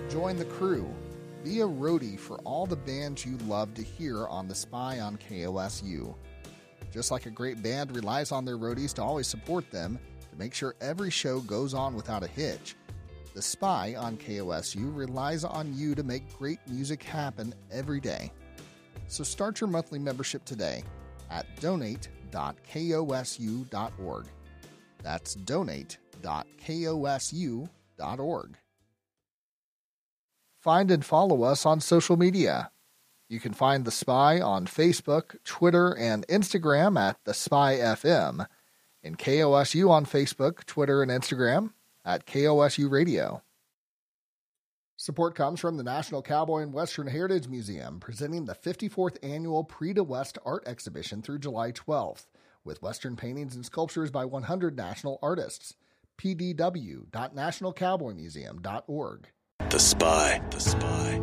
Join the crew. Be a roadie for all the bands you love to hear on The Spy on KOSU. Just like a great band relies on their roadies to always support them to make sure every show goes on without a hitch, The Spy on KOSU relies on you to make great music happen every day. So start your monthly membership today at donate.kosu.org. That's donate.kosu.org. Find and follow us on social media. You can find The Spy on Facebook, Twitter, and Instagram at The Spy FM, and KOSU on Facebook, Twitter, and Instagram at KOSU Radio. Support comes from the National Cowboy and Western Heritage Museum, presenting the 54th Annual Prix de West Art Exhibition through July 12th, with Western paintings and sculptures by 100 national artists. pdw.nationalcowboymuseum.org. The Spy.